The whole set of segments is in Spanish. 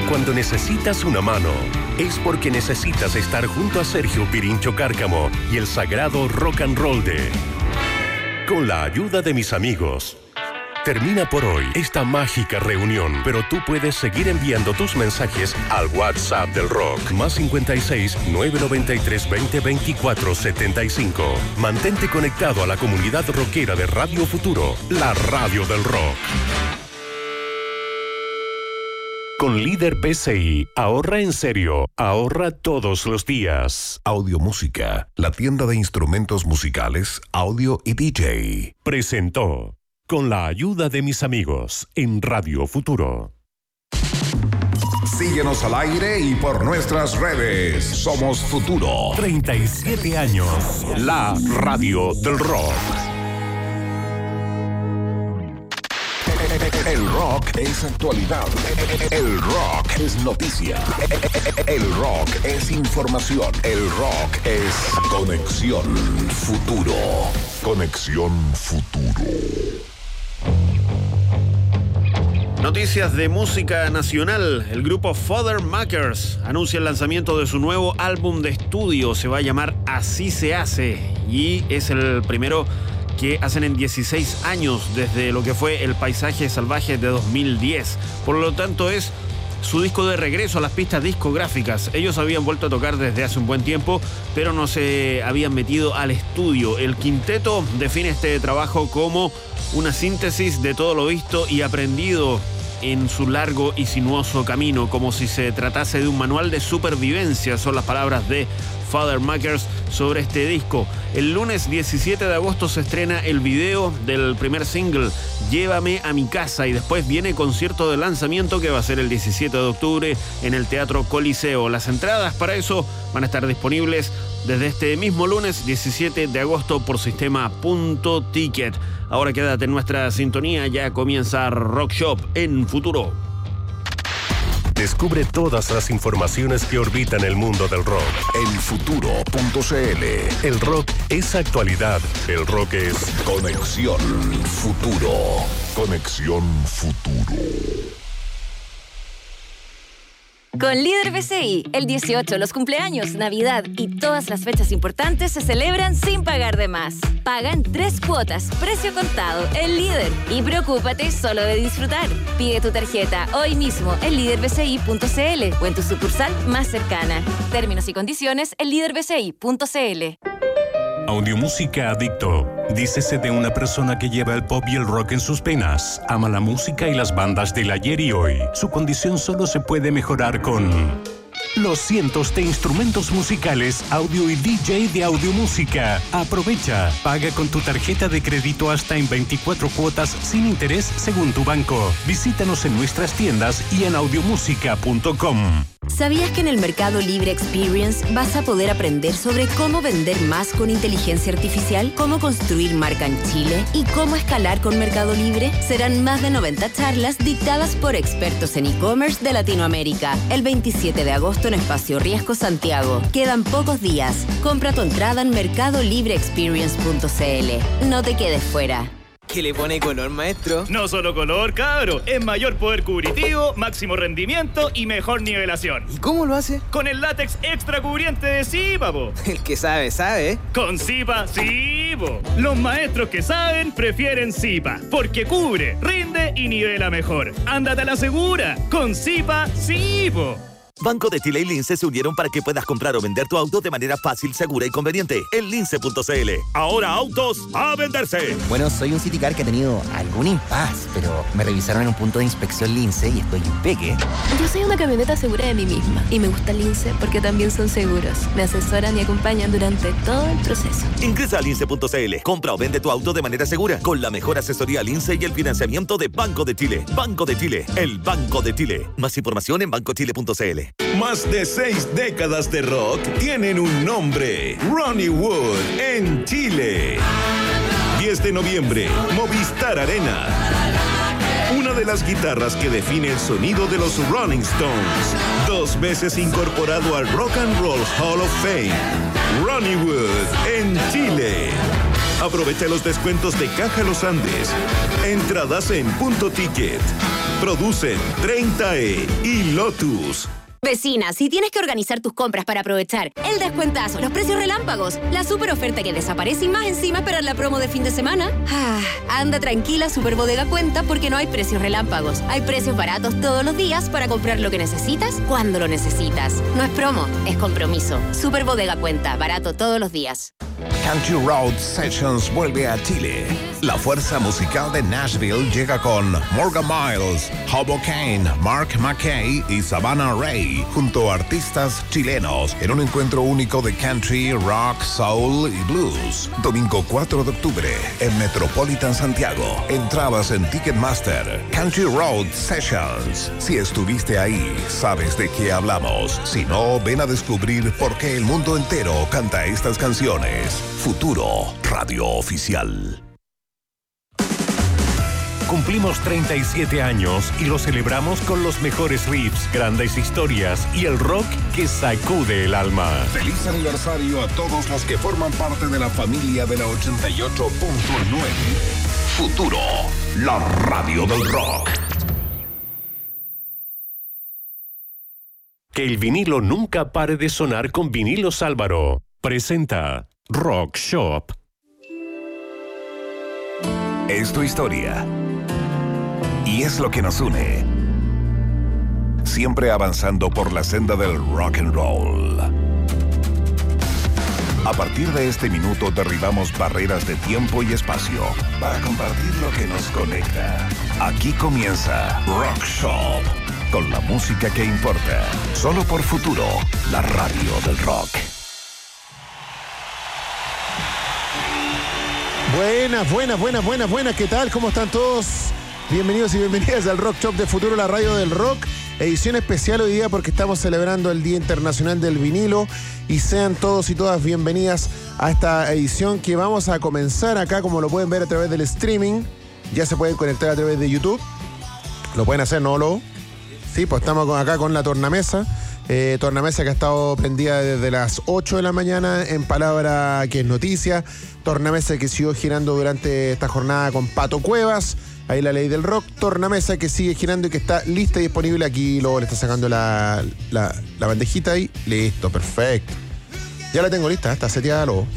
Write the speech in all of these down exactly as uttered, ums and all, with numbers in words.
Cuando necesitas una mano, es porque necesitas estar junto a Sergio Pirincho Cárcamo y el sagrado rock and roll de Con la ayuda de mis amigos. Termina por hoy esta mágica reunión, pero tú puedes seguir enviando tus mensajes al WhatsApp del rock, más cincuenta y seis, nueve noventa y tres, veinte, veinticuatro, setenta y cinco. Mantente conectado a la comunidad rockera de Radio Futuro, la radio del rock. Con Líder P C I, ahorra en serio, ahorra todos los días. Audio Música, la tienda de instrumentos musicales, audio y D J. Presentó Con la ayuda de mis amigos en Radio Futuro. Síguenos al aire y por nuestras redes. Somos Futuro. treinta y siete años, la radio del rock. El rock es actualidad. El rock es noticia. El rock es información. El rock es Conexión Futuro. Conexión Futuro. Noticias de música nacional. El grupo Fathermakers anuncia el lanzamiento de su nuevo álbum de estudio. Se va a llamar Así se hace y es el primero que hacen en dieciséis años desde lo que fue El Paisaje Salvaje de dos mil diez. Por lo tanto, es su disco de regreso a las pistas discográficas. Ellos habían vuelto a tocar desde hace un buen tiempo, pero no se habían metido al estudio. El quinteto define este trabajo como una síntesis de todo lo visto y aprendido en su largo y sinuoso camino, como si se tratase de un manual de supervivencia, son las palabras de Fathermakers sobre este disco. El lunes diecisiete de agosto se estrena el video del primer single, Llévame a mi casa, y después viene concierto de lanzamiento que va a ser el diecisiete de octubre en el Teatro Coliseo. Las entradas para eso van a estar disponibles desde este mismo lunes diecisiete de agosto por sistema punto ticket. Ahora quédate en nuestra sintonía, ya comienza Rock Shop en Futuro. Descubre todas las informaciones que orbitan el mundo del rock en futuro punto c l. El rock es actualidad. El rock es Conexión Futuro. Conexión Futuro. Con Líder B C I, el dieciocho, los cumpleaños, Navidad y todas las fechas importantes se celebran sin pagar de más. Paga en tres cuotas, precio contado, el Líder. Y preocúpate solo de disfrutar. Pide tu tarjeta hoy mismo en líder b c i punto c l o en tu sucursal más cercana. Términos y condiciones en líder b c i punto c l. Audiomúsica Adicto. Dícese de una persona que lleva el pop y el rock en sus penas. Ama la música y las bandas del ayer y hoy. Su condición solo se puede mejorar con los cientos de instrumentos musicales, audio y D J de Audiomúsica. Aprovecha. Paga con tu tarjeta de crédito hasta en veinticuatro cuotas sin interés según tu banco. Visítanos en nuestras tiendas y en audiomúsica punto com. ¿Sabías que en el Mercado Libre Experience vas a poder aprender sobre cómo vender más con inteligencia artificial, cómo construir marca en Chile y cómo escalar con Mercado Libre? Serán más de noventa charlas dictadas por expertos en e-commerce de Latinoamérica. El veintisiete de agosto en Espacio Riesgo, Santiago. Quedan pocos días. Compra tu entrada en mercado libre experience punto c l. No te quedes fuera. ¿Qué le pone color, maestro? No solo color, cabro. Es mayor poder cubritivo, máximo rendimiento y mejor nivelación. ¿Y cómo lo hace? Con el látex extra cubriente de Zipa, po. El que sabe, sabe. Con Zipa, sí, po. Los maestros que saben prefieren Zipa, porque cubre, rinde y nivela mejor. Ándate a la segura. Con Zipa, sí, po. Banco de Chile y Lince se unieron para que puedas comprar o vender tu auto de manera fácil, segura y conveniente en lince punto c l. Ahora autos a venderse. Bueno, soy un Citicar que ha tenido algún impas, pero me revisaron en un punto de inspección Lince y estoy impeque. Yo soy una camioneta segura de mí misma y me gusta Lince porque también son seguros. Me asesoran y acompañan durante todo el proceso. Ingresa a lince punto c l. Compra o vende tu auto de manera segura con la mejor asesoría Lince y el financiamiento de Banco de Chile. Banco de Chile, el Banco de Chile. Más información en banco chile punto c l. Más de seis décadas de rock tienen un nombre: Ronnie Wood en Chile. diez de noviembre, Movistar Arena. Una de las guitarras que define el sonido de los Rolling Stones. Dos veces incorporado al Rock and Roll Hall of Fame. Ronnie Wood en Chile. Aprovecha los descuentos de Caja Los Andes. Entradas en Punto Ticket. Producen treinta E y Lotus. Vecina, si tienes que organizar tus compras para aprovechar el descuentazo, los precios relámpagos, la super oferta que desaparece y más encima esperar la promo de fin de semana, ah, anda tranquila, Super Bodega Cuenta, porque no hay precios relámpagos. Hay precios baratos todos los días para comprar lo que necesitas cuando lo necesitas. No es promo, es compromiso. Super Bodega Cuenta, barato todos los días. Country Road Sessions vuelve a Chile. La fuerza musical de Nashville llega con Morgan Miles, Hobo Kane, Mark McKay y Savannah Ray, junto a artistas chilenos, en un encuentro único de country, rock, soul y blues. Domingo cuatro de octubre en Metropolitan Santiago. Entradas en Ticketmaster. Country Road Sessions. Si estuviste ahí, sabes de qué hablamos. Si no, ven a descubrir por qué el mundo entero canta estas canciones. Futuro Radio Oficial. Cumplimos treinta y siete años y lo celebramos con los mejores riffs, grandes historias y el rock que sacude el alma. Feliz aniversario a todos los que forman parte de la familia de la ochenta y ocho punto nueve. Futuro, la radio del rock. Que el vinilo nunca pare de sonar con Vinilos Álvaro. Presenta Rock Shop. Es tu historia. Y es lo que nos une. Siempre avanzando por la senda del rock and roll. A partir de este minuto derribamos barreras de tiempo y espacio para compartir lo que nos conecta. Aquí comienza Rock Shop, con la música que importa. Solo por Futuro, la radio del rock. Buenas, buenas, buenas, buenas, buenas. ¿Qué tal? ¿Cómo están todos? Bienvenidos y bienvenidas al Rock Shop de Futuro, la radio del rock. Edición especial hoy día porque estamos celebrando el Día Internacional del Vinilo. Y sean todos y todas bienvenidas a esta edición que vamos a comenzar acá, como lo pueden ver a través del streaming. Ya se pueden conectar a través de YouTube. Lo pueden hacer, ¿no, Lobo? Sí, pues estamos acá con la tornamesa. Eh, tornamesa que ha estado prendida desde las ocho de la mañana en Palabra que es Noticia. Tornamesa que siguió girando durante esta jornada con Pato Cuevas. Ahí la ley del rock. Tornamesa que sigue girando y que está lista y disponible. Aquí luego le está sacando la, la, la bandejita ahí. Listo, perfecto. Ya la tengo lista, está seteada, Lobo.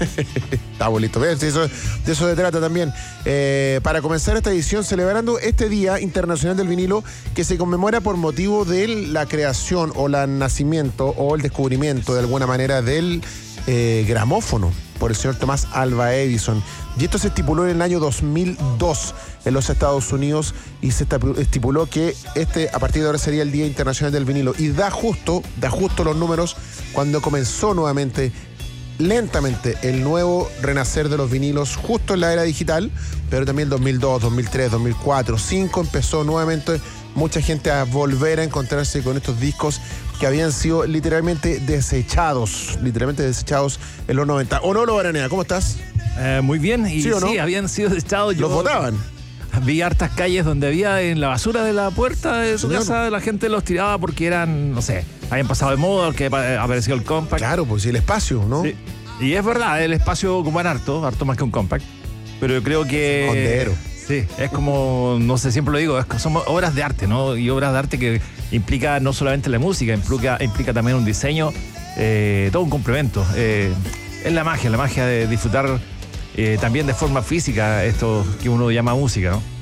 Estamos listos. De eso, de eso se trata también. Eh, para comenzar esta edición celebrando este Día Internacional del Vinilo, que se conmemora por motivo de la creación o el nacimiento o el descubrimiento de alguna manera del eh, gramófono por el señor Thomas Alva Edison. Y esto se estipuló en el año dos mil dos en los Estados Unidos y se estipuló que este a partir de ahora sería el Día Internacional del Vinilo. Y da justo, da justo los números cuando comenzó nuevamente lentamente el nuevo renacer de los vinilos justo en la era digital, pero también dos mil dos, dos mil tres, dos mil cuatro, dos mil cinco empezó nuevamente mucha gente a volver a encontrarse con estos discos que habían sido literalmente desechados, literalmente desechados en los noventa. ¿O no, Lo Aranea? ¿Cómo estás? Eh, muy bien, y ¿sí o no? Sí, habían sido desechados. ¿Los botaban? Vi hartas calles donde había en la basura de la puerta de su Señor. casa, la gente los tiraba porque eran, no sé, habían pasado de moda, que apareció el compact. Claro, pues sí, el espacio, ¿no? Sí. Y es verdad, el espacio ocupa harto, harto más que un compact. Pero yo creo que... Hondero. Sí, es como, no sé, siempre lo digo, es que somos obras de arte, ¿no? Y obras de arte que implica no solamente la música, implica, implica también un diseño, eh, todo un complemento. Eh, es la magia, la magia de disfrutar eh, también de forma física esto que uno llama música, ¿no?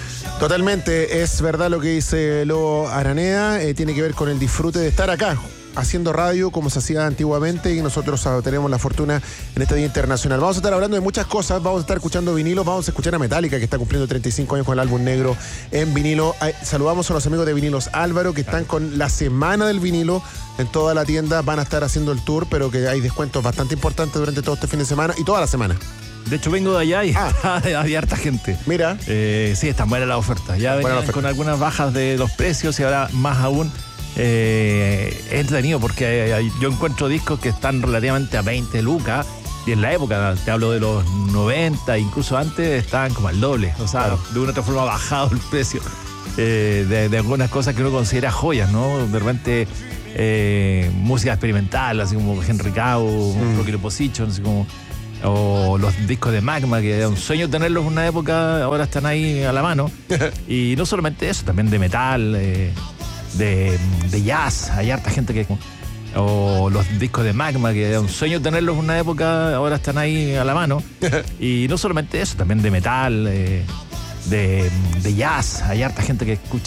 Totalmente, es verdad lo que dice Lobo Araneda, eh, tiene que ver con el disfrute de estar acá, haciendo radio como se hacía antiguamente, y nosotros tenemos la fortuna en este Día Internacional. Vamos a estar hablando de muchas cosas, vamos a estar escuchando vinilos, vamos a escuchar a Metallica, que está cumpliendo treinta y cinco años con el álbum negro en vinilo. Saludamos a los amigos de Vinilos Álvaro, que están con la semana del vinilo en toda la tienda, van a estar haciendo el tour, pero que hay descuentos bastante importantes durante todo este fin de semana y toda la semana. De hecho, vengo de allá y ah. había harta gente. Mira. Eh, sí, están buenas las ofertas. Ya venían con algunas bajas de los precios y ahora más aún. Eh, es entretenido porque hay, yo encuentro discos que están relativamente a veinte lucas y en la época, te hablo de los noventa, incluso antes, estaban como al doble. O sea, claro, de una u otra forma ha bajado el precio eh, de, de algunas cosas que uno considera joyas, ¿no? De repente eh, música experimental, así como Henry Cow, mm. Rocky Position, así como O los discos de Magma, que era un sueño tenerlos en una época, ahora están ahí a la mano. Y no solamente eso, también de metal, eh, de, de jazz, hay harta gente que... O los discos de Magma, que era un sueño tenerlos en una época, ahora están ahí a la mano. Y no solamente eso, también de metal, eh, de, de jazz, hay harta gente que escucha